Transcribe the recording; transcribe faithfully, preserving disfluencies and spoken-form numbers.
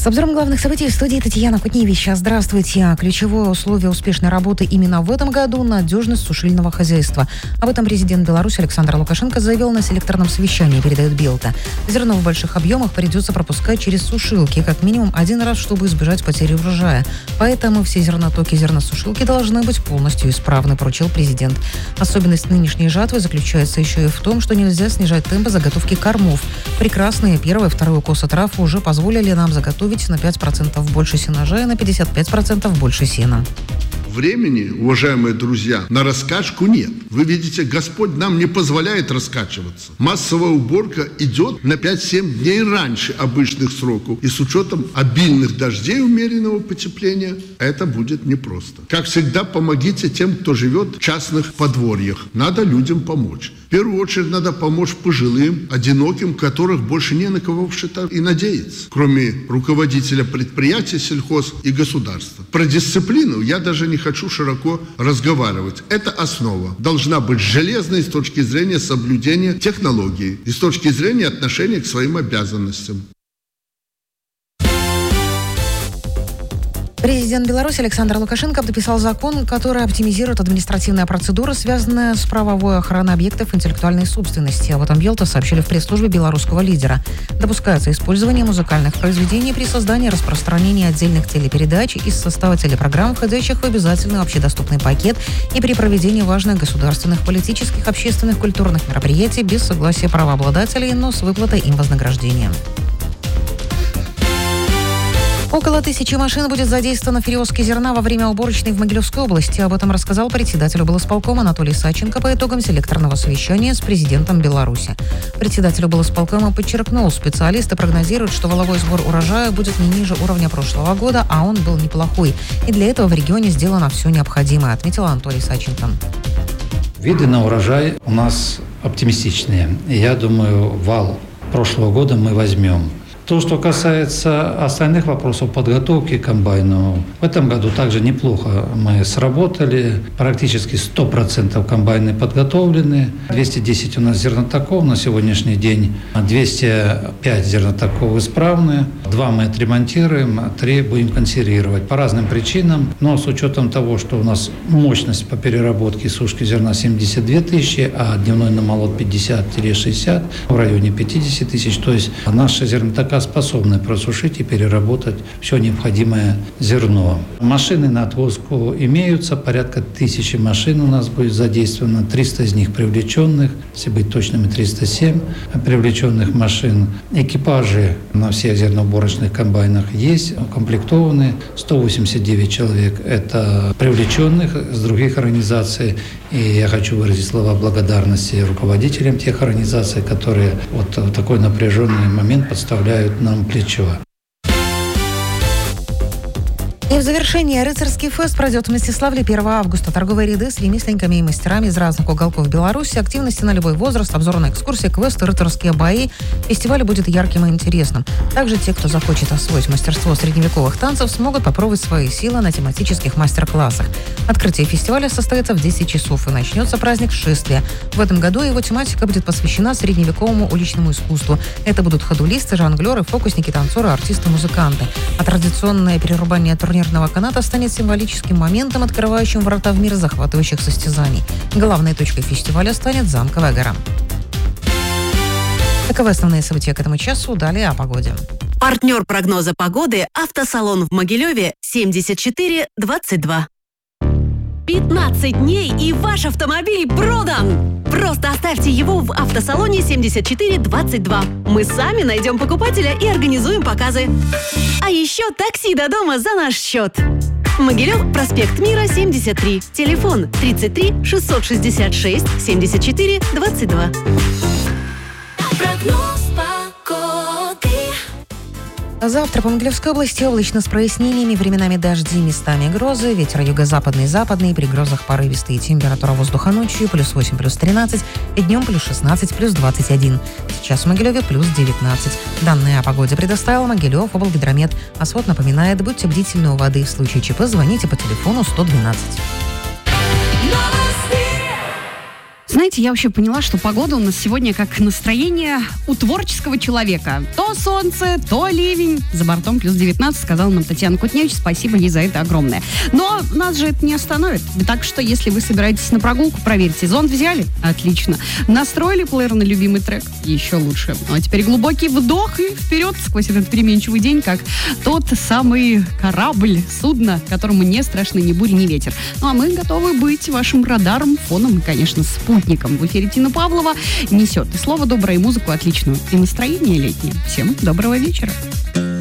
С обзором главных событий в студии Татьяна Кутневича. Здравствуйте. Ключевое условие успешной работы именно в этом году – надежность сушильного хозяйства. Об этом президент Беларуси Александр Лукашенко заявил на селекторном совещании, передает Белта. Зерно в больших объемах придется пропускать через сушилки как минимум один раз, чтобы избежать потери урожая. Поэтому все зернотоки зерносушилки должны быть полностью исправны, поручил президент. Особенность нынешней жатвы заключается еще и в том, что нельзя снижать темпы заготовки кормов. Прекрасные первый и второй укосы трав уже позволили нам заготовить на пять процентов больше сенажа и на пятьдесят пять процентов больше сена. Времени, уважаемые друзья, на раскачку нет. Вы видите, Господь нам не позволяет раскачиваться. Массовая уборка идет на пять-семь дней раньше обычных сроков. И с учетом обильных дождей, умеренного потепления, это будет непросто. Как всегда, помогите тем, кто живет в частных подворьях. Надо людям помочь. В первую очередь надо помочь пожилым, одиноким, которых больше не на кого вообще-то и надеяться, кроме руководителя предприятия, сельхоз и государства. Про дисциплину я даже не хочу широко разговаривать. Это основа. Должна быть железной с точки зрения соблюдения технологий и с точки зрения отношения к своим обязанностям. Президент Беларуси Александр Лукашенко подписал закон, который оптимизирует административные процедуры, связанные с правовой охраной объектов интеллектуальной собственности. Об этом Белта сообщили в пресс-службе белорусского лидера. Допускается использование музыкальных произведений при создании и распространении отдельных телепередач из состава телепрограмм, входящих в обязательный общедоступный пакет, и при проведении важных государственных, политических, общественных, культурных мероприятий без согласия правообладателей, но с выплатой им вознаграждения. Около тысячи машин будет задействовано в перевозке зерна во время уборочной в Могилевской области. Об этом рассказал председатель облсполкома Анатолий Саченко по итогам селекторного совещания с президентом Беларуси. Председатель облсполкома подчеркнул, специалисты прогнозируют, что валовой сбор урожая будет не ниже уровня прошлого года, а он был неплохой. И для этого в регионе сделано все необходимое, отметил Анатолий Саченко. Виды на урожай у нас оптимистичные. И я думаю, вал прошлого года мы возьмем. То, что касается остальных вопросов подготовки к комбайну, в этом году также неплохо мы сработали. Практически сто процентов комбайны подготовлены. двести десять у нас зернотоков на сегодняшний день. двести пять зернотоков исправны. Два мы отремонтируем, три будем консервировать. По разным причинам. Но с учетом того, что у нас мощность по переработке и сушке зерна семьдесят две тысячи, а дневной намолот пятьдесят-шестьдесят, в районе пятьдесят тысяч. То есть наши зернотока способны просушить и переработать все необходимое зерно. Машины на отвозку имеются, порядка тысячи машин у нас будет задействовано, триста из них привлеченных, если быть точными, триста семь привлеченных машин. Экипажи на всех зерноуборочных комбайнах есть, укомплектованы, сто восемьдесят девять человек – это привлеченных с других организаций. И я хочу выразить слова благодарности руководителям тех организаций, которые вот в такой напряженный момент подставляют нам плечо. И в завершение рыцарский фест пройдет в Мстиславле первого августа. Торговые ряды с ремесленниками и мастерами из разных уголков Беларуси, активности на любой возраст, обзорная экскурсия, квесты, рыцарские бои. Фестиваль будет ярким и интересным. Также те, кто захочет освоить мастерство средневековых танцев, смогут попробовать свои силы на тематических мастер-классах. Открытие фестиваля состоится в десять часов и начнется праздник шествия. В этом году его тематика будет посвящена средневековому уличному искусству. Это будут ходулисты, жонглеры, фокусники, танцоры, артисты, музыканты. А традиционное перерубание турнира каната станет символическим моментом, открывающим врата в мир захватывающих состязаний. Главной точкой фестиваля станет Замковая гора. Таковы основные события к этому часу. Далее о погоде. Партнер прогноза погоды – автосалон в Могилеве семьдесят четыре двадцать два. пятнадцать дней и ваш автомобиль продан! Просто оставьте его в автосалоне семьдесят четыре двадцать два. Мы сами найдем покупателя и организуем показы. А еще такси до дома за наш счет. Могилев, проспект Мира, семьдесят три. Телефон тридцать три шестьсот шестьдесят шесть семьдесят четыре двадцать два. Прогноз погоды. Завтра по Могилевской области облачно с прояснениями, временами дожди, местами грозы, ветер юго-западный, западный, при грозах порывистый, температура воздуха ночью плюс восемь, плюс тринадцать, и днем плюс шестнадцать, плюс двадцать один. Сейчас в Могилеве плюс девятнадцать. Данные о погоде предоставил Могилев облгидромет. А СВОТ напоминает, будьте бдительны у воды. В случае ЧП звоните по телефону сто двенадцать. Знаете, я вообще поняла, что погода у нас сегодня как настроение у творческого человека. То солнце, то ливень. За бортом плюс девятнадцать, сказала нам Татьяна Кутневич. Спасибо ей за это огромное. Но нас же это не остановит. Так что, если вы собираетесь на прогулку, проверьте. Зонт взяли? Отлично. Настроили плеер на любимый трек? Еще лучше. Ну, а теперь глубокий вдох и вперед сквозь этот переменчивый день, как тот самый корабль, судно, которому не страшны ни буря, ни ветер. Ну, а мы готовы быть вашим радаром, фоном и, конечно, спутником. В эфире Тина Павлова несет и слово доброе, и музыку отличную, и настроение летнее. Всем доброго вечера.